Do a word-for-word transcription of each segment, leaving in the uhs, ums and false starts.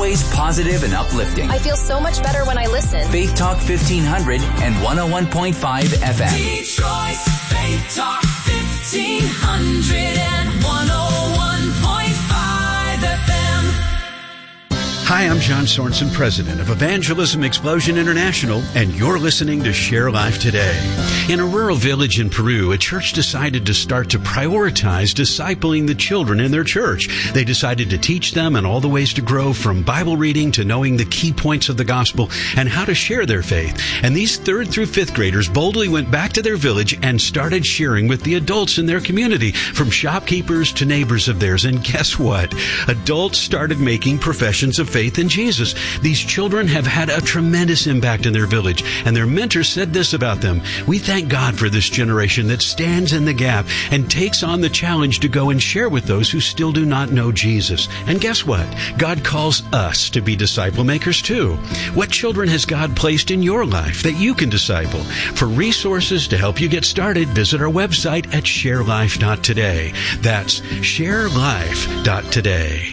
always positive and uplifting. I feel so much better when I listen. Faith Talk fifteen hundred and one oh one point five F M. Detroit's Faith Talk fifteen hundred and one oh one point five F M. Hi, I'm John Sorensen, president of Evangelism Explosion International, and you're listening to Share Life Today. In a rural village in Peru, a church decided to start to prioritize discipling the children in their church. They decided to teach them and all the ways to grow, from Bible reading to knowing the key points of the gospel and how to share their faith. And these third through fifth graders boldly went back to their village and started sharing with the adults in their community, from shopkeepers to neighbors of theirs. And guess what? Adults started making professions of faith in Jesus. These children have had a tremendous impact in their village, and their mentor said this about them: "We thank God for this generation that stands in the gap and takes on the challenge to go and share with those who still do not know Jesus." And guess what? God calls us to be disciple makers too. What children has God placed in your life that you can disciple? For resources to help you get started, visit our website at share life dot today. That's share life dot today.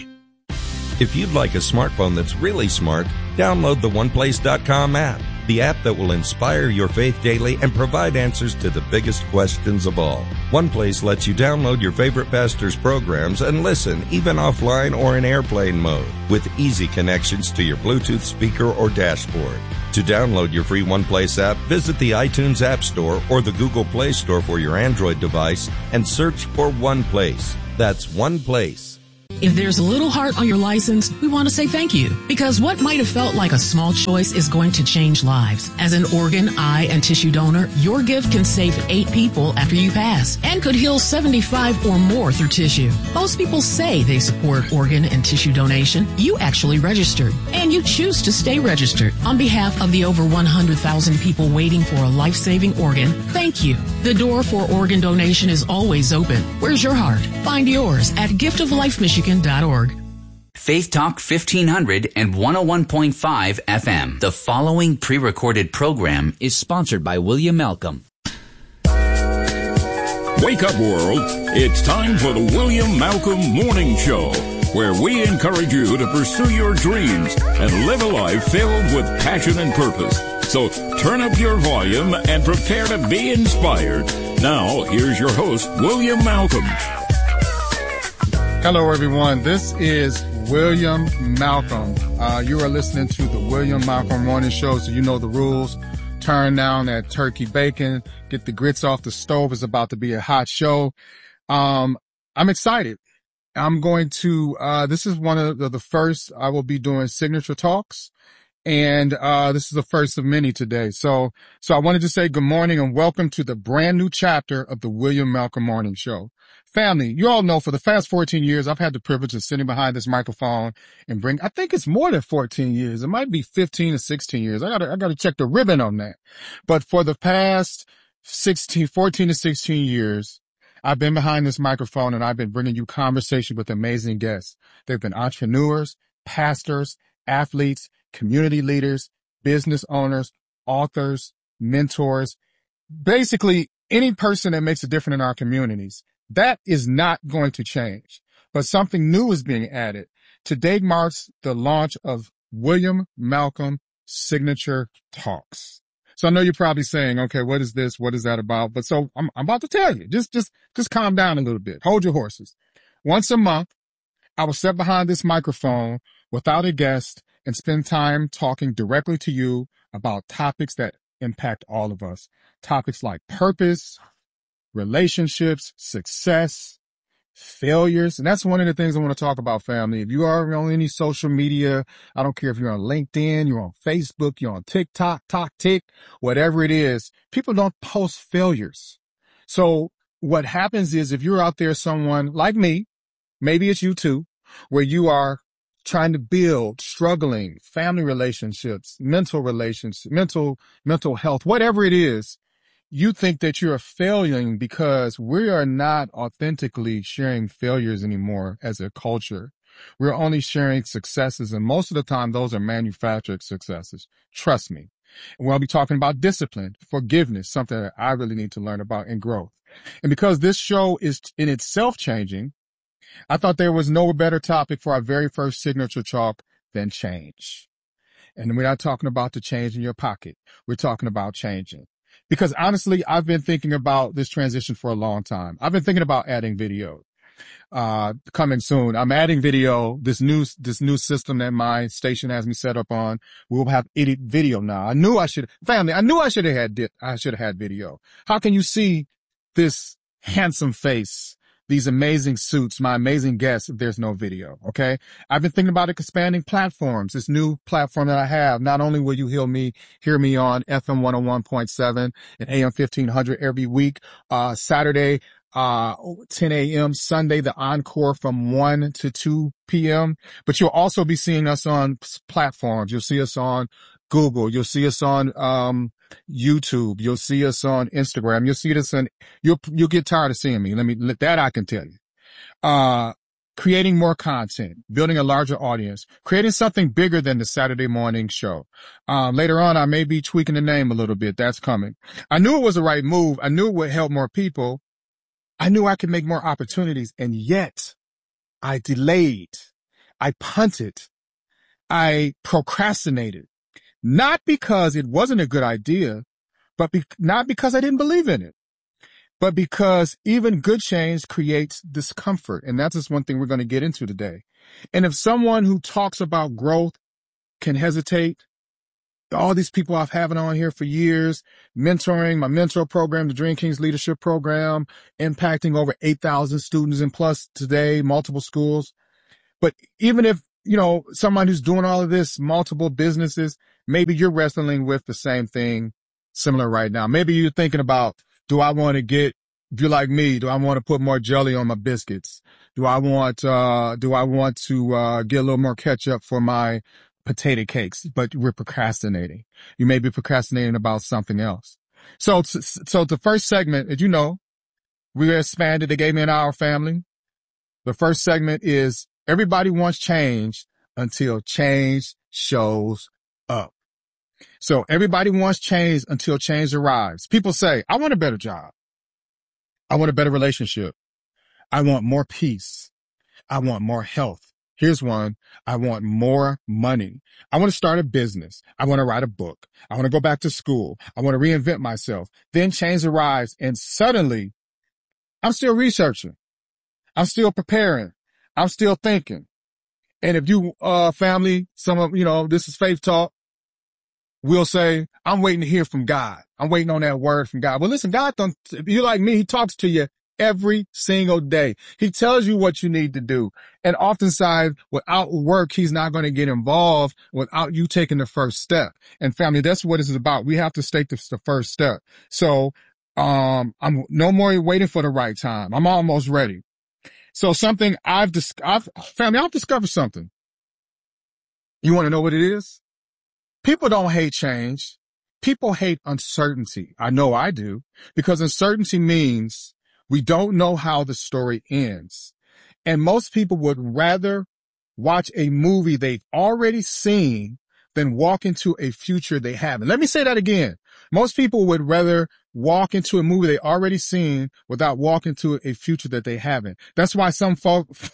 If you'd like a smartphone that's really smart, download the one place dot com app, the app that will inspire your faith daily and provide answers to the biggest questions of all. OnePlace lets you download your favorite pastor's programs and listen, even offline or in airplane mode, with easy connections to your Bluetooth speaker or dashboard. To download your free OnePlace app, visit the iTunes App Store or the Google Play Store for your Android device and search for OnePlace. That's OnePlace. If there's a little heart on your license, we want to say thank you, because what might have felt like a small choice is going to change lives. As an organ, eye, and tissue donor, your gift can save eight people after you pass and could heal seventy-five or more through tissue. Most people say they support organ and tissue donation. You actually registered, and you choose to stay registered. On behalf of the over one hundred thousand people waiting for a life-saving organ, thank you. The door for organ donation is always open. Where's your heart? Find yours at gift of life michigan dot org. Faith Talk fifteen hundred and one oh one point five F M. The following pre-recorded program is sponsored by William Malcolm. Wake up, world. It's time for the William Malcolm Morning Show, where we encourage you to pursue your dreams and live a life filled with passion and purpose. So turn up your volume and prepare to be inspired. Now, here's your host, William Malcolm. Hello, everyone. This is William Malcolm. Uh, you are listening to the William Malcolm Morning Show, so you know the rules. Turn down that turkey bacon. Get the grits off the stove. It's about to be a hot show. Um, I'm excited. I'm going to, uh, this is one of the, the first I will be doing signature talks. And, uh, this is the first of many today. So, so I wanted to say good morning and welcome to the brand new chapter of the William Malcolm Morning Show. Family, you all know for the past fourteen years, I've had the privilege of sitting behind this microphone and bring, I think it's more than fourteen years. It might be fifteen or sixteen years. I gotta, I gotta check the ribbon on that. But for the past sixteen, fourteen to sixteen years, I've been behind this microphone and I've been bringing you conversation with amazing guests. They've been entrepreneurs, pastors, athletes, community leaders, business owners, authors, mentors, basically any person that makes a difference in our communities. That is not going to change, but something new is being added. Today marks the launch of William Malcolm Signature Talks. So I know you're probably saying, okay, what is this? What is that about? But so I'm, I'm about to tell you, just, just, just calm down a little bit. Hold your horses. Once a month, I will sit behind this microphone without a guest and spend time talking directly to you about topics that impact all of us. Topics like purpose, relationships, success, failures. And that's one of the things I want to talk about, family. If you are on any social media, I don't care if you're on LinkedIn, you're on Facebook, you're on TikTok, Talk Tick, whatever it is, people don't post failures. So what happens is if you're out there, someone like me, maybe it's you too, where you are trying to build, struggling, family relationships, mental relationships, mental, mental health, whatever it is, you think that you're failing because we are not authentically sharing failures anymore as a culture. We're only sharing successes, and most of the time those are manufactured successes. Trust me. And we'll be talking about discipline, forgiveness, something that I really need to learn about, and growth. And because this show is in itself changing, I thought there was no better topic for our very first signature talk than change. And we're not talking about the change in your pocket. We're talking about changing. Because honestly, I've been thinking about this transition for a long time. I've been thinking about adding video. Uh, coming soon. I'm adding video, this new, this new system that my station has me set up on. We'll have edit video now. I knew I should, family, I knew I should have had, I should have had video. How can you see this handsome face, these amazing suits, my amazing guests, if there's no video? Okay. I've been thinking about expanding platforms. This new platform that I have, not only will you hear me, hear me on F M one oh one point seven and A M fifteen hundred every week, uh, Saturday, uh, ten a.m. Sunday, the encore from one to two p.m. But you'll also be seeing us on platforms. You'll see us on Google. You'll see us on, um, YouTube. You'll see us on Instagram. You'll see us on, you'll, you'll get tired of seeing me. Let me, that I can tell you. Uh, creating more content, building a larger audience, creating something bigger than the Saturday morning show. Um, later on, I may be tweaking the name a little bit. That's coming. I knew it was the right move. I knew it would help more people. I knew I could make more opportunities, and yet I delayed. I punted. I procrastinated. Not because it wasn't a good idea, but be- not because I didn't believe in it, but because even good change creates discomfort. And that's just one thing we're going to get into today. And if someone who talks about growth can hesitate, all these people I've had on here for years, mentoring, my mentor program, the Dream Kings Leadership Program, impacting over eight thousand students and plus today, multiple schools. But even if, you know, someone who's doing all of this, multiple businesses, maybe you're wrestling with the same thing similar right now. Maybe you're thinking about, do I want to get, if you're like me, do I want to put more jelly on my biscuits? Do I want, uh, do I want to, uh, get a little more ketchup for my potato cakes? But we're procrastinating. You may be procrastinating about something else. So, so the first segment, as you know, we expanded. They gave me an hour, family. The first segment is everybody wants change until change shows up. So everybody wants change until change arrives. People say, I want a better job. I want a better relationship. I want more peace. I want more health. Here's one. I want more money. I want to start a business. I want to write a book. I want to go back to school. I want to reinvent myself. Then change arrives, and suddenly I'm still researching. I'm still preparing. I'm still thinking. And if you, uh, family, some of, you know, this is Faith Talk, we'll say, I'm waiting to hear from God. I'm waiting on that word from God. Well, listen, God, don't, if you're like me, he talks to you every single day. He tells you what you need to do. And oftentimes, without work, he's not going to get involved without you taking the first step. And family, that's what this is about. We have to take the, the first step. So, um, I'm no more waiting for the right time. I'm almost ready. So something I've, dis- I've, family, I've discovered something. You want to know what it is? People don't hate change. People hate uncertainty. I know I do, because uncertainty means we don't know how the story ends. And most people would rather watch a movie they've already seen than walk into a future they haven't. Let me say that again. Most people would rather walk into a movie they already seen without walking to a future that they haven't. That's why some folks,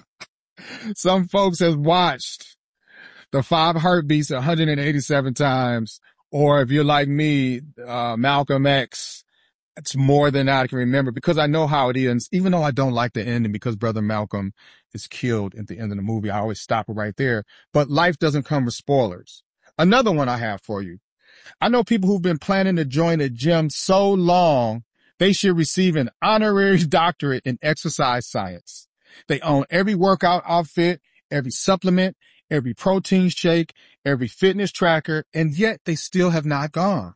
some folks have watched The Five Heartbeats one hundred eighty-seven times. Or if you're like me, uh, Malcolm X, it's more than I can remember, because I know how it ends, even though I don't like the ending, because Brother Malcolm is killed at the end of the movie. I always stop it right there. But life doesn't come with spoilers. Another one I have for you. I know people who've been planning to join a gym so long, they should receive an honorary doctorate in exercise science. They own every workout outfit, every supplement, every protein shake, every fitness tracker, and yet they still have not gone.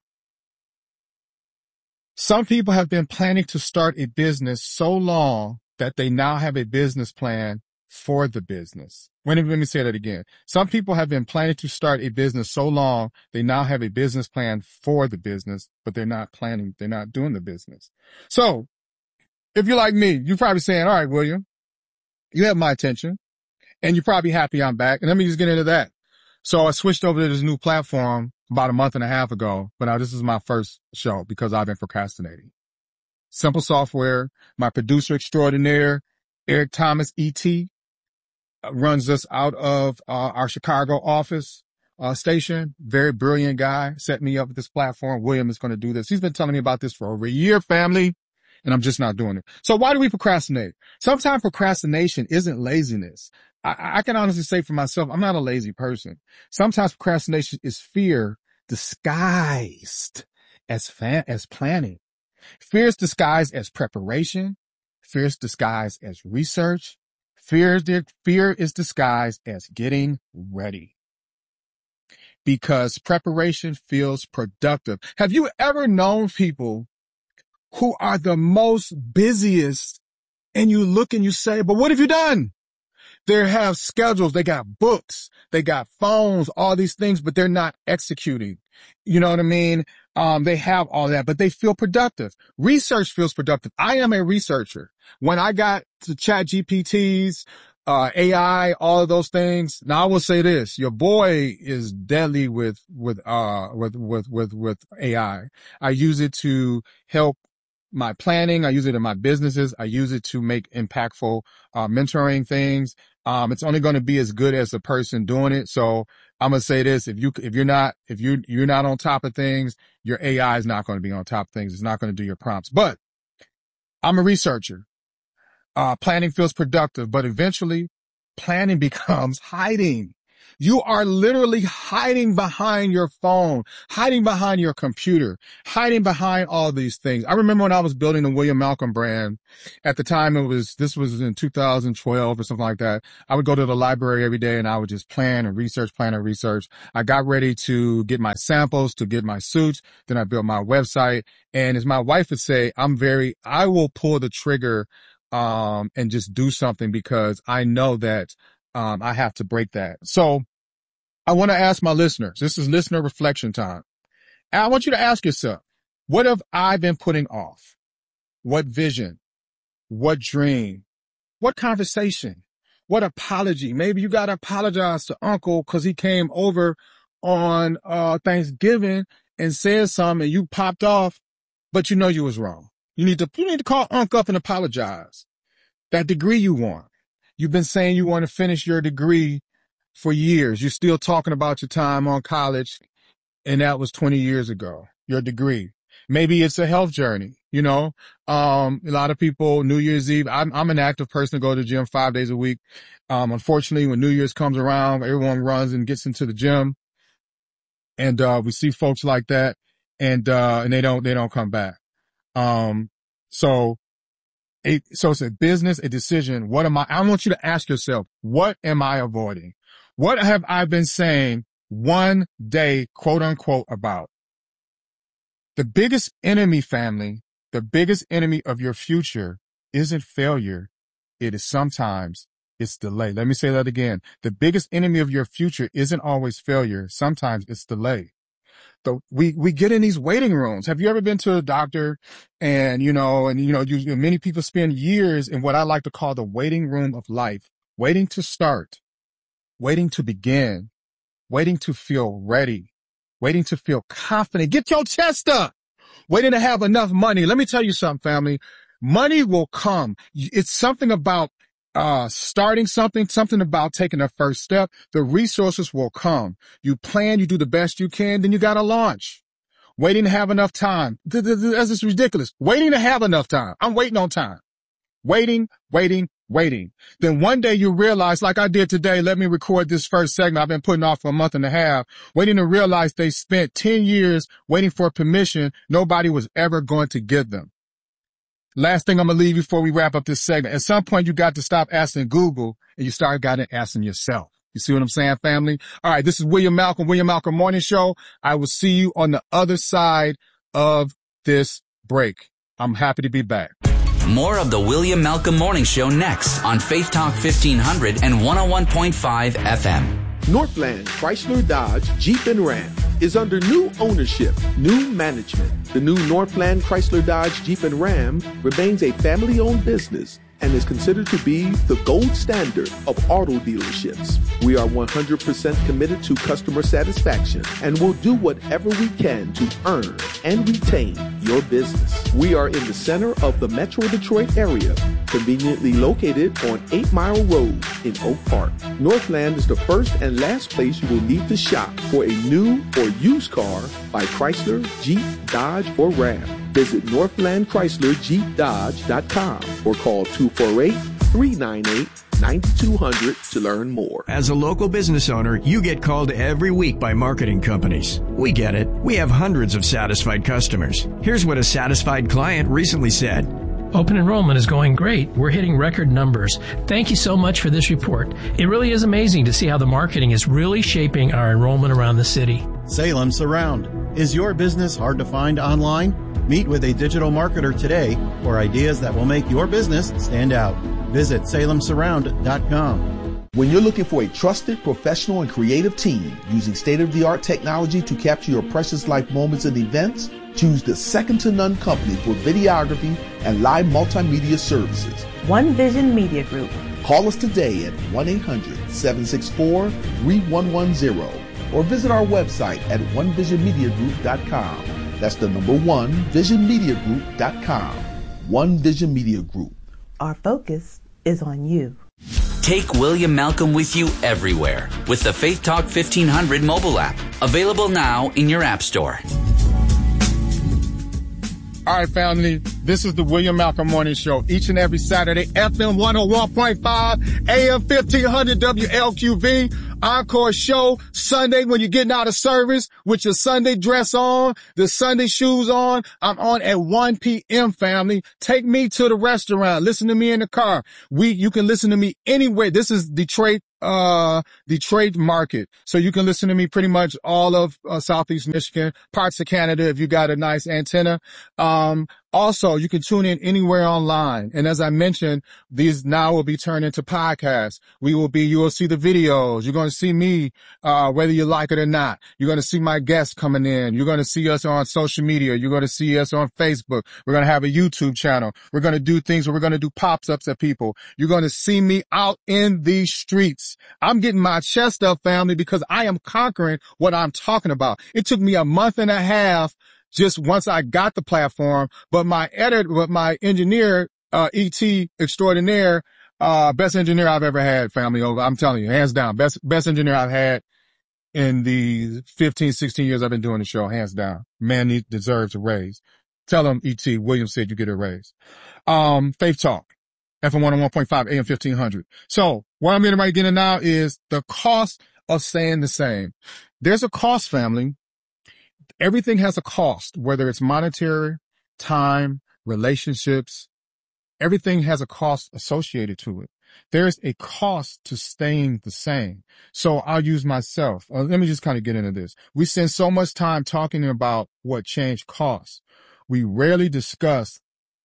Some people have been planning to start a business so long that they now have a business plan for the business. Wait, let me say that again. Some people have been planning to start a business so long, they now have a business plan for the business, but they're not planning, they're not doing the business. So, if you're like me, you're probably saying, all right, William, you have my attention, and you're probably happy I'm back. And let me just get into that. So I switched over to this new platform about a month and a half ago, but now this is my first show because I've been procrastinating. Simple Software, my producer extraordinaire, Eric Thomas, E T, runs us out of uh, our Chicago office uh, station. Very brilliant guy. Set me up with this platform. William is going to do this. He's been telling me about this for over a year, family, and I'm just not doing it. So why do we procrastinate? Sometimes procrastination isn't laziness. I, I can honestly say for myself, I'm not a lazy person. Sometimes procrastination is fear disguised as fan, as planning. Fear is disguised as preparation. Fear is disguised as research. Fear, fear is disguised as getting ready. Because preparation feels productive. Have you ever known people who are the most busiest and you look and you say, but what have you done? They have schedules, they got books, they got phones, all these things, but they're not executing. You know what I mean? Um, they have all that, but they feel productive. Research feels productive. I am a researcher. When I got to Chat G P Ts, uh, A I, all of those things. Now I will say this, your boy is deadly with, with, uh, with, with, with, with A I. I use it to help my planning. I use it in my businesses. I use it to make impactful, uh, mentoring things. Um, it's only going to be as good as the person doing it. So I'm going to say this. If you, if you're not, if you, you're not on top of things, your A I is not going to be on top of things. It's not going to do your prompts, but I'm a researcher. Uh, planning feels productive, but eventually planning becomes hiding. You are literally hiding behind your phone, hiding behind your computer, hiding behind all these things. I remember when I was building the William Malcolm brand, at the time it was, this was in two thousand twelve or something like that. I would go to the library every day and I would just plan and research, plan and research. I got ready to get my samples, to get my suits. Then I built my website. And as my wife would say, I'm very, I will pull the trigger, um, and just do something because I know that Um, I have to break that. So I want to ask my listeners, this is listener reflection time. And I want you to ask yourself, what have I been putting off? What vision? What dream? What conversation? What apology? Maybe you got to apologize to Uncle because he came over on uh Thanksgiving and said something and you popped off, but you know you was wrong. You need to, you need to call Uncle up and apologize. That degree you want. You've been saying you want to finish your degree for years. You're still talking about your time on college, and that was twenty years ago, your degree. Maybe it's a health journey, you know. Um, a lot of people, New Year's Eve, I'm, I'm an active person to go to the gym five days a week. Um, unfortunately, when New Year's comes around, everyone runs and gets into the gym. And, uh, we see folks like that and, uh, and they don't, they don't come back. Um, so, A, so it's a business, a decision. What am I, I want you to ask yourself, what am I avoiding? What have I been saying one day, quote unquote, about? The biggest enemy, family, the biggest enemy of your future isn't failure. It is sometimes it's delay. Let me say that again. The biggest enemy of your future isn't always failure. Sometimes it's delay. So we, we get in these waiting rooms. Have you ever been to a doctor and, you know, and, you know, you, many people spend years in what I like to call the waiting room of life, waiting to start, waiting to begin, waiting to feel ready, waiting to feel confident. Get your chest up, waiting to have enough money. Let me tell you something, family. Money will come. It's something about Uh, starting something, something about taking a first step. The resources will come. You plan, you do the best you can, then you got to launch. Waiting to have enough time. This is ridiculous. Waiting to have enough time. I'm waiting on time. Waiting, waiting, waiting. Then one day you realize, like I did today, let me record this first segment I've been putting off for a month and a half, waiting to realize they spent ten years waiting for permission nobody was ever going to give them. Last thing I'm going to leave you before we wrap up this segment. At some point, you got to stop asking Google and you start got to asking yourself. You see what I'm saying, family? All right. This is William Malcolm, William Malcolm Morning Show. I will see you on the other side of this break. I'm happy to be back. More of the William Malcolm Morning Show next on Faith Talk fifteen hundred and one oh one point five F M. Northland Chrysler Dodge Jeep and Ram is under new ownership, new management. The new Northland Chrysler Dodge Jeep and Ram remains a family-owned business and is considered to be the gold standard of auto dealerships. We are one hundred percent committed to customer satisfaction and will do whatever we can to earn and retain your business. We are in the center of the Metro Detroit area, conveniently located on eight Mile Road in Oak Park. Northland is the first and last place you will need to shop for a new or used car by Chrysler, Jeep, Dodge, or Ram. Visit northland chrysler jeep dodge dot com or call two four eight, three nine eight, nine two zero zero to learn more. As a local business owner, you get called every week by marketing companies. We get it. We have hundreds of satisfied customers. Here's what a satisfied client recently said. Open enrollment is going great. We're hitting record numbers. Thank you so much for this report. It really is amazing to see how the marketing is really shaping our enrollment around the city. Salem Surround. Is your business hard to find online? Meet with a digital marketer today for ideas that will make your business stand out. Visit salem surround dot com. When you're looking for a trusted, professional, and creative team using state-of-the-art technology to capture your precious life moments and events, choose the second-to-none company for videography and live multimedia services. One Vision Media Group. Call us today at one eight hundred, seven six four, three one one zero or visit our website at one vision media group dot com. That's the number one, vision media group dot com. One Vision Media Group. Our focus is on you. Take William Malcolm with you everywhere with the Faith Talk fifteen hundred mobile app. Available now in your app store. All right, family, this is the William Malcolm Morning Show. Each and every Saturday, F M one oh one point five, A M fifteen hundred W L Q V. Encore show Sunday when you're getting out of service with your Sunday dress on, the Sunday shoes on. I'm on at one p.m. family. Take me to the restaurant. Listen to me in the car. We, you can listen to me anywhere. This is Detroit, uh, Detroit market. So you can listen to me pretty much all of uh, Southeast Michigan, parts of Canada if you got a nice antenna. Um, Also, you can tune in anywhere online. And as I mentioned, these now will be turned into podcasts. We will be, you will see the videos. You're going to see me, uh, whether you like it or not. You're going to see my guests coming in. You're going to see us on social media. You're going to see us on Facebook. We're going to have a YouTube channel. We're going to do things where we're going to do pops-ups at people. You're going to see me out in the streets. I'm getting my chest up, family, because I am conquering what I'm talking about. It took me a month and a half just once I got the platform, but my editor, but my engineer, uh, E T extraordinaire, uh, best engineer I've ever had, family. Over, I'm telling you, hands down, best, best engineer I've had in the fifteen, sixteen years I've been doing the show, hands down. Man he deserves a raise. Tell him, E T, William said you get a raise. Um, Faith Talk, F M one oh one point five, A M fifteen hundred. So what I'm getting right getting now is the cost of staying the same. There's a cost, family. Everything has a cost, whether it's monetary, time, relationships. Everything has a cost associated to it. There's a cost to staying the same. So I'll use myself. Uh, let me just kind of get into this. We spend so much time talking about what change costs. We rarely discuss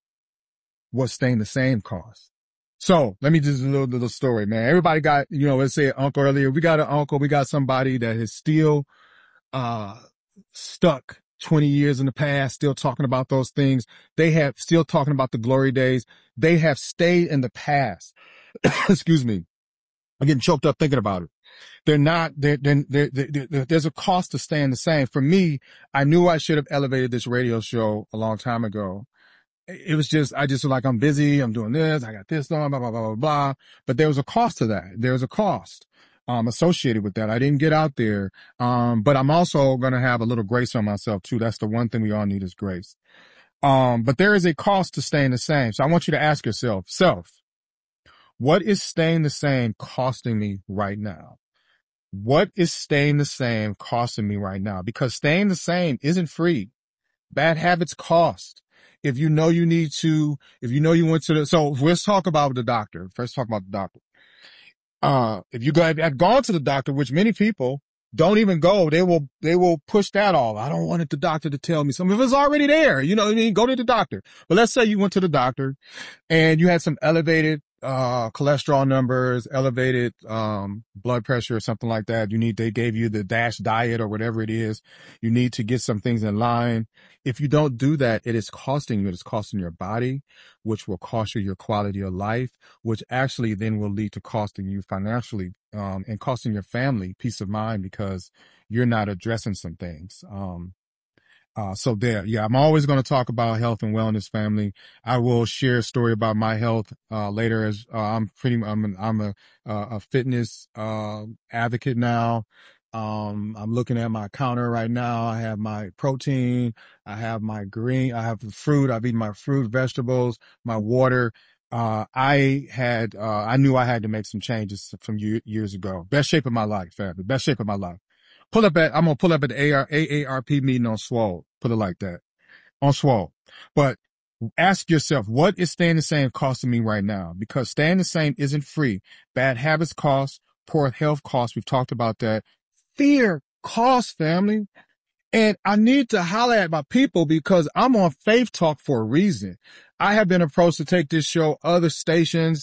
what staying the same costs. So let me just do a little, little story, man. Everybody got, you know, let's say an uncle earlier. We got an uncle. We got somebody that is still, uh, stuck twenty years in the past, still talking about those things. They have still talking about the glory days. They have stayed in the past. Excuse me. I'm getting choked up thinking about it. They're not, they're, they're, they're, they're, there's a cost to staying the same. For me, I knew I should have elevated this radio show a long time ago. It was just, I just was like, I'm busy. I'm doing this. I got this on, blah, blah, blah, blah, blah. But there was a cost to that. There was a cost. Um, associated with that. I didn't get out there. Um, but I'm also going to have a little grace on myself too. That's the one thing we all need is grace. Um, but there is a cost to staying the same. So I want you to ask yourself, self, what is staying the same costing me right now? What is staying the same costing me right now? Because staying the same isn't free. Bad habits cost. If you know you need to, if you know you went to the, so let's talk about the doctor. First talk about the doctor. Uh, if you guys have gone to the doctor, which many people don't even go, they will, they will push that off. I don't want it, the doctor to tell me something. If it's already there, you know what I mean? Go to the doctor. But let's say you went to the doctor and you had some elevated, uh, cholesterol numbers, elevated, um, blood pressure or something like that. You need, they gave you the DASH diet or whatever it is. You need to get some things in line. If you don't do that, it is costing you, it is costing your body, which will cost you your quality of life, which actually then will lead to costing you financially, um, and costing your family peace of mind because you're not addressing some things. Um, Uh, so there, yeah, I'm always going to talk about health and wellness, family. I will share a story about my health, uh, later as, uh, I'm pretty, I'm, an, I'm a, a fitness, uh, advocate now. Um, I'm looking at my counter right now. I have my protein. I have my green, I have the fruit. I've eaten my fruit, vegetables, my water. Uh, I had, uh, I knew I had to make some changes from year, years ago. Best shape of my life, family. Best shape of my life. Pull up at, I'm going to pull up at the A A R P meeting on Swole. Put it like that. On Swole. But ask yourself, what is staying the same costing me right now? Because staying the same isn't free. Bad habits cost, poor health costs. We've talked about that. Fear costs, family. And I need to holler at my people because I'm on Faith Talk for a reason. I have been approached to take this show, other stations,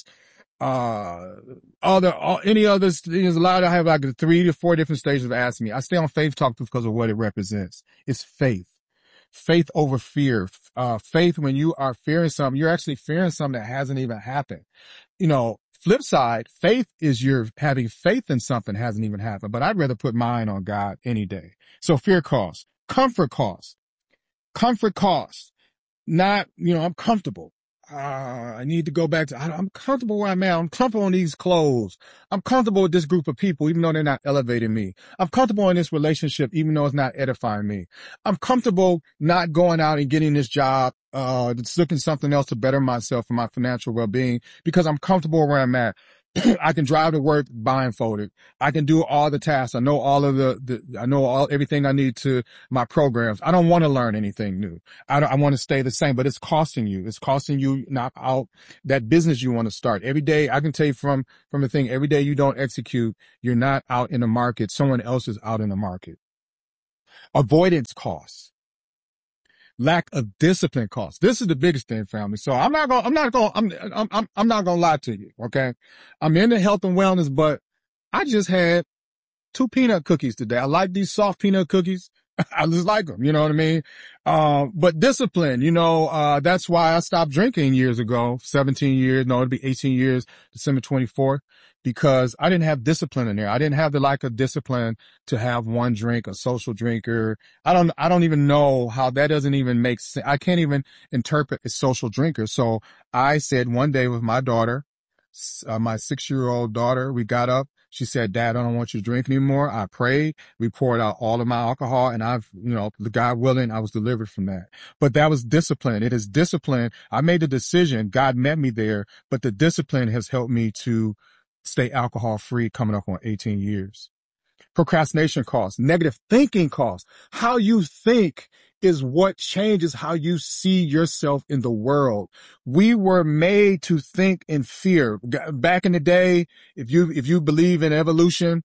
uh, other, uh, any others. There's a lot. I have like three to four different stations have asked me. I stay on Faith Talk because of what it represents. It's faith. Faith over fear. Uh, faith when you are fearing something, you're actually fearing something that hasn't even happened. You know, flip side, faith is you're having faith in something that hasn't even happened. But I'd rather put mine on God any day. So fear costs. Comfort costs. Comfort costs. Not, you know, I'm comfortable. Uh, I need to go back to, I, I'm comfortable where I'm at. I'm comfortable in these clothes. I'm comfortable with this group of people, even though they're not elevating me. I'm comfortable in this relationship, even though it's not edifying me. I'm comfortable not going out and getting this job, uh, that's looking something else to better myself and my financial well-being because I'm comfortable where I'm at. I can drive to work blindfolded. I can do all the tasks. I know all of the, the I know all, everything I need to my programs. I don't want to learn anything new. I don't, I want to stay the same, but it's costing you. It's costing you not out that business you want to start. Every day, I can tell you from, from the thing, every day you don't execute, you're not out in the market. Someone else is out in the market. Avoidance costs. Lack of discipline costs. This is the biggest thing, family. So I'm not going, I'm not going, I'm, I'm, I'm not going to lie to you. Okay. I'm into health and wellness, but I just had two peanut cookies today. I like these soft peanut cookies. I just like them. You know what I mean? Um, but discipline, you know, uh, that's why I stopped drinking years ago, seventeen years. No, it'd be eighteen years, December twenty-fourth, because I didn't have discipline in there. I didn't have the like of discipline to have one drink, a social drinker. I don't, I don't even know how that doesn't even make sense. I can't even interpret a social drinker. So I said one day with my daughter, uh, my six year old daughter, we got up. She said, Dad, I don't want you to drink anymore. I prayed. We poured out all of my alcohol and I've, you know, the God willing, I was delivered from that. But that was discipline. It is discipline. I made the decision. God met me there, but the discipline has helped me to stay alcohol free coming up on eighteen years. Procrastination costs, negative thinking costs. How you think is what changes how you see yourself in the world. We were made to think in fear. Back in the day, if you, if you believe in evolution,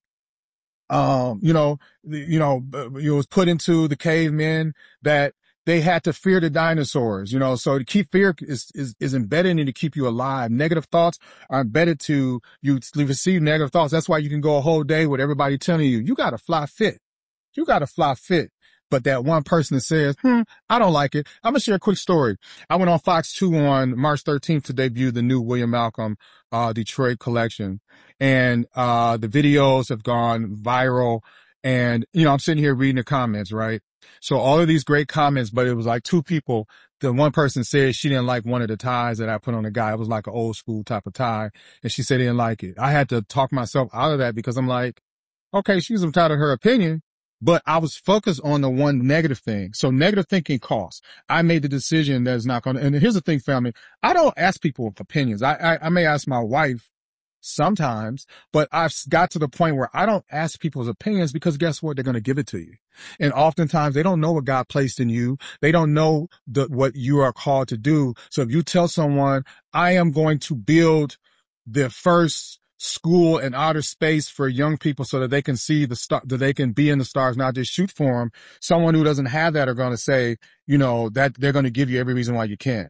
um, you know, you know, it was put into the cavemen that they had to fear the dinosaurs, you know, so to keep fear is, is, is embedded in to keep you alive. Negative thoughts are embedded to you receive negative thoughts. That's why you can go a whole day with everybody telling you, you got to fly fit. You got to fly fit. But that one person that says, hmm, I don't like it. I'm going to share a quick story. I went on Fox two on March thirteenth to debut the new William Malcolm, uh, Detroit collection. And, uh, the videos have gone viral. And, you know, I'm sitting here reading the comments, right? So all of these great comments, but it was like two people. The one person said she didn't like one of the ties that I put on the guy. It was like an old school type of tie. And she said she didn't like it. I had to talk myself out of that because I'm like, okay, she's entitled to her opinion. But I was focused on the one negative thing. So negative thinking costs. I made the decision that is not going to, and here's the thing, family. I don't ask people opinions. I, I, I may ask my wife sometimes, but I've got to the point where I don't ask people's opinions because guess what? They're going to give it to you. And oftentimes they don't know what God placed in you. They don't know the, what you are called to do. So if you tell someone, I am going to build the first school in outer space for young people so that they can see the star, that they can be in the stars, not just shoot for them. Someone who doesn't have that are going to say, you know, that they're going to give you every reason why you can't.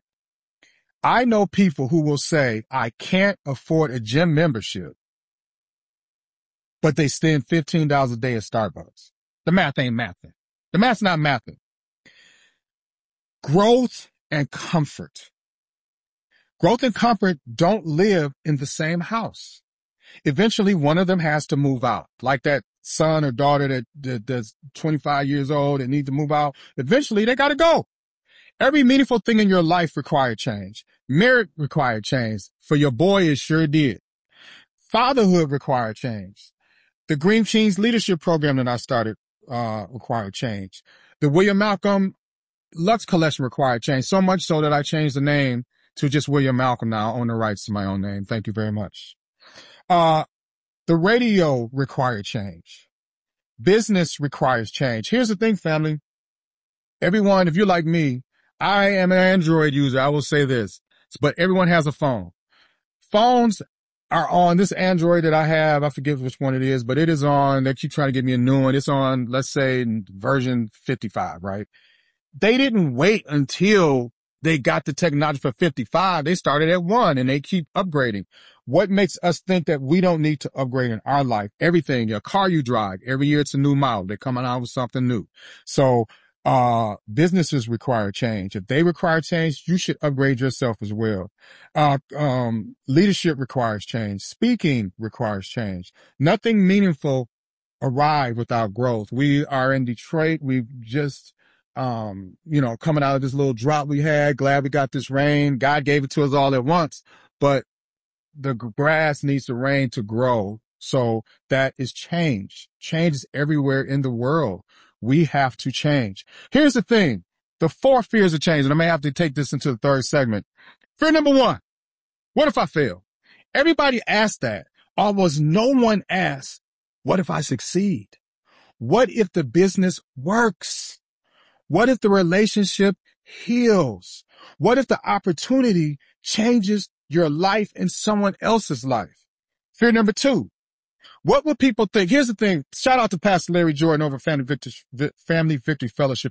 I know people who will say, I can't afford a gym membership, but they spend fifteen dollars a day at Starbucks. The math ain't mathing. The math's not mathing. Growth and comfort. Growth and comfort don't live in the same house. Eventually, one of them has to move out, like that son or daughter that, that that's twenty-five years old and need to move out, eventually they got to go. Every meaningful thing in your life required change. Marriage required change. For your boy, it sure did. Fatherhood required change. The Green Cheese Leadership Program that I started uh required change. The William Malcolm Lux Collection required change, so much so that I changed the name to just William Malcolm now. I own the rights to my own name. Thank you very much. Uh, the radio required change. Business requires change. Here's the thing, family. Everyone, if you're like me, I am an Android user. I will say this, but everyone has a phone. Phones are on this Android that I have. I forget which one it is, but it is on. They keep trying to get me a new one. It's on, let's say, version fifty-five, right? They didn't wait until they got the technology for fifty-five. They started at one and they keep upgrading. What makes us think that we don't need to upgrade in our life? Everything, your car you drive, every year it's a new model. They're coming out with something new. So, uh, businesses require change. If they require change, you should upgrade yourself as well. Uh, um, leadership requires change. Speaking requires change. Nothing meaningful arrived without growth. We are in Detroit. We've just, um, you know, coming out of this little drought we had. Glad we got this rain. God gave it to us all at once, but the grass needs the rain to grow. So that is change. Change is everywhere in the world. We have to change. Here's the thing. The four fears of change, and I may have to take this into the third segment. Fear number one. What if I fail? Everybody asks that. Almost no one asks, what if I succeed? What if the business works? What if the relationship heals? What if the opportunity changes your life and someone else's life? Fear number two. What would people think? Here's the thing. Shout out to Pastor Larry Jordan over Family Victory, Family Victory Fellowship